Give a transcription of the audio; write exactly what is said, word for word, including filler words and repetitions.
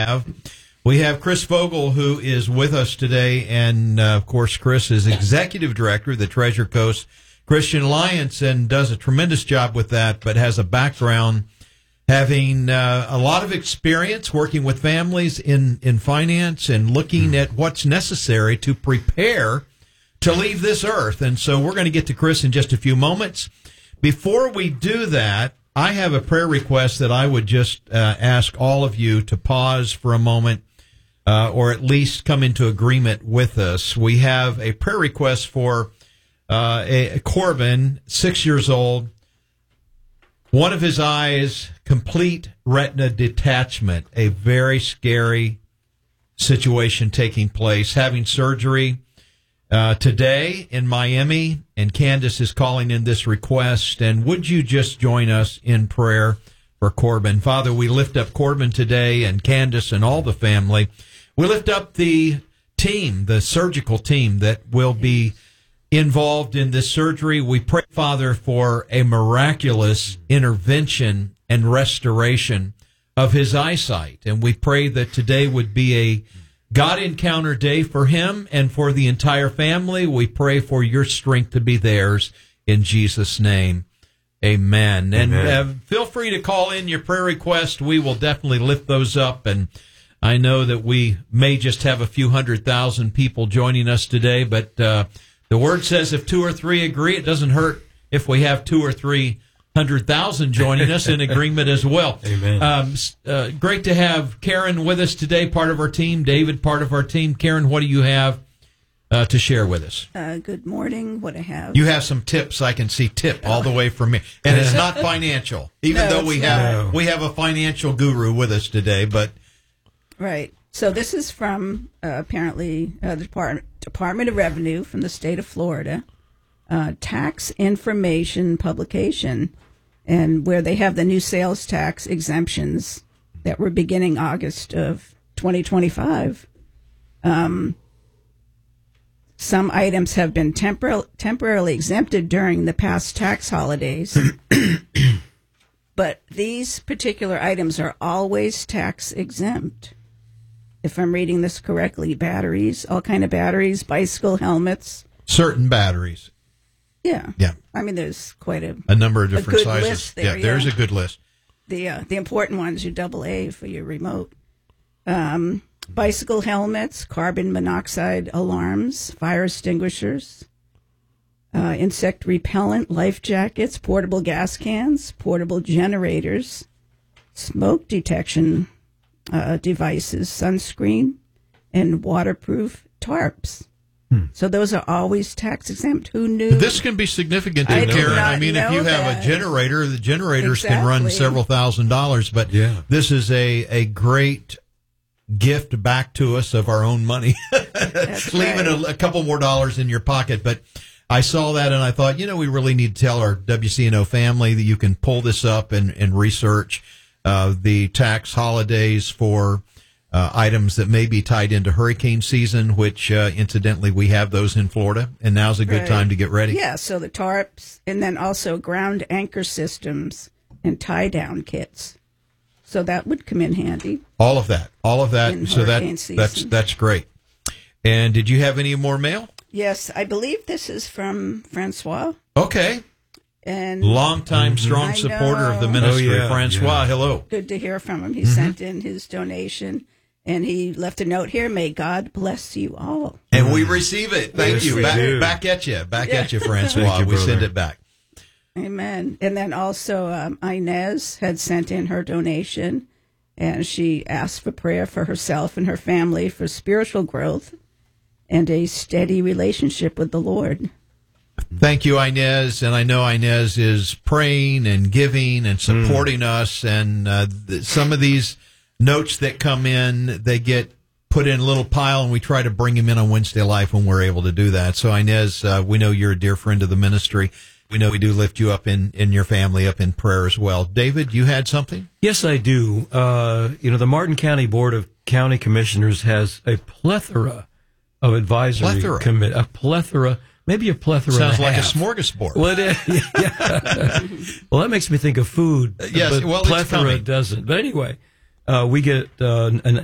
have. We have Chris Vogel, who is with us today, and, uh, of course, Chris is Executive Director of the Treasure Coast Christian Alliance and does a tremendous job with that, but has a background having uh, a lot of experience working with families in, in finance and looking mm. at what's necessary to prepare to leave this earth. And so we're going to get to Chris in just a few moments. Before we do that, I have a prayer request that I would just uh, ask all of you to pause for a moment uh, or at least come into agreement with us. We have a prayer request for uh, a, a Corbin, six years old. One of his eyes, complete retina detachment, a very scary situation taking place, having surgery uh, today in Miami, and Candace is calling in this request. And would you just join us in prayer for Corbin? Father, we lift up Corbin today and Candace and all the family. We lift up the team, the surgical team that will be involved in this surgery. We pray, Father, for a miraculous intervention and restoration of his eyesight. And we pray that today would be a God encounter day for him and for the entire family. We pray for your strength to be theirs in Jesus' name. Amen. Amen. And uh, feel free to call in your prayer request. We will definitely lift those up. And I know that we may just have a few hundred thousand people joining us today, but uh, the word says if two or three agree, it doesn't hurt if we have two or three hundred thousand joining us in agreement as well. Amen. Um, uh, great to have Karen with us today, part of our team. David, part of our team. Karen, what do you have uh, to share with us? Uh, good morning. What I have? You have some tips. I can see tip oh. all the way from me, and it's not financial, even no, though we have not. we have a financial guru with us today. But right. So this is from uh, apparently uh, the Department, Department of Revenue from the state of Florida, uh, tax information publication, and where they have the new sales tax exemptions that were beginning August of twenty twenty-five. Um, some items have been tempor- temporarily exempted during the past tax holidays, but these particular items are always tax exempt. If I'm reading this correctly, batteries, all kind of batteries, bicycle helmets. Certain batteries. Yeah. Yeah. I mean, there's quite a a number of a different good sizes. list there, yeah, there's yeah. a good list. The uh, the important ones, your double A for your remote. Um, bicycle helmets, carbon monoxide alarms, fire extinguishers, uh, insect repellent, life jackets, portable gas cans, portable generators, smoke detection Uh, devices, sunscreen, and waterproof tarps. Hmm. So those are always tax exempt. Who knew? This can be significant, I Karen. I mean, if you have that. a generator, the generators exactly. can run several thousand dollars. But yeah. this is a, a great gift back to us of our own money, leaving right. a, a couple more dollars in your pocket. But I saw that and I thought, you know, we really need to tell our W C N O family that you can pull this up and, and research Uh, the tax holidays for uh, items that may be tied into hurricane season, which uh, incidentally we have those in Florida, and now's a good right. time to get ready. Yeah, so the tarps, and then also ground anchor systems and tie-down kits. So that would come in handy. All of that, all of that. In so that season. that's that's great. And did you have any more mail? Yes, I believe this is from Francois. Okay. And Longtime strong I supporter of the know. ministry, Oh, yeah, Francois. yeah. Hello. Good to hear from him. He Mm-hmm. sent in his donation, and he left a note here. May God bless you all. And we receive it. Thank We you. receive Back, it. back at you. Back Yeah. at you, Francois. Thank you, we send brother. it back. Amen. And then also um, Inez had sent in her donation, and she asked for prayer for herself and her family for spiritual growth and a steady relationship with the Lord. Thank you, Inez. And I know Inez is praying and giving and supporting mm. us. And uh, th- some of these notes that come in, they get put in a little pile, and we try to bring them in on Wednesday Life when we're able to do that. So, Inez, uh, we know you're a dear friend of the ministry. We know we do lift you up in, in your family, up in prayer as well. David, you had something? Yes, I do. Uh, you know, the Martin County Board of County Commissioners has a plethora of advisory Plethora? committee. A plethora. Maybe a plethora Sounds and a like half. a smorgasbord. Well, it is, yeah. Well, that makmakes me think of food. Yes, but well, it's plethora coming. doesn't. But anyway, uh, we get uh, an